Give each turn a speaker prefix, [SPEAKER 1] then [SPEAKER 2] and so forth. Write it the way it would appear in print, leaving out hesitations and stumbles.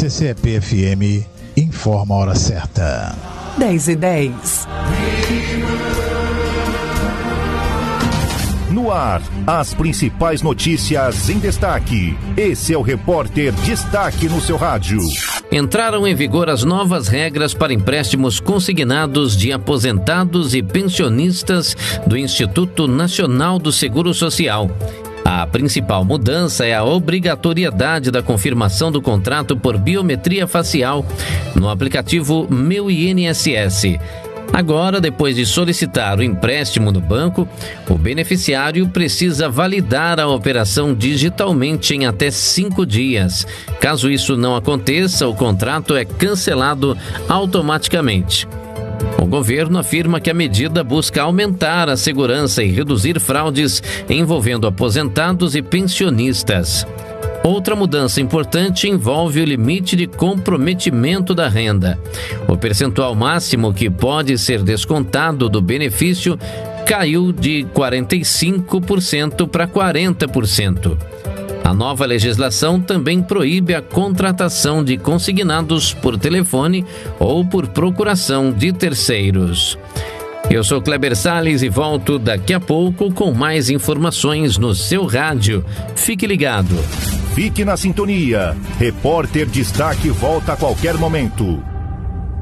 [SPEAKER 1] CCP-FM informa a hora certa.
[SPEAKER 2] 10h10.
[SPEAKER 3] No ar, as principais notícias em destaque. Esse é o Repórter Destaque no seu rádio.
[SPEAKER 4] Entraram em vigor as novas regras para empréstimos consignados de aposentados e pensionistas do Instituto Nacional do Seguro Social. A principal mudança é a obrigatoriedade da confirmação do contrato por biometria facial no aplicativo Meu INSS. Agora, depois de solicitar o empréstimo no banco, o beneficiário precisa validar a operação digitalmente em até 5 dias. Caso isso não aconteça, o contrato é cancelado automaticamente. O governo afirma que a medida busca aumentar a segurança e reduzir fraudes envolvendo aposentados e pensionistas. Outra mudança importante envolve o limite de comprometimento da renda. O percentual máximo que pode ser descontado do benefício caiu de 45% para 40%. A nova legislação também proíbe a contratação de consignados por telefone ou por procuração de terceiros. Eu sou Kleber Salles e volto daqui a pouco com mais informações no seu rádio. Fique ligado.
[SPEAKER 3] Fique na sintonia. Repórter Destaque volta a qualquer momento.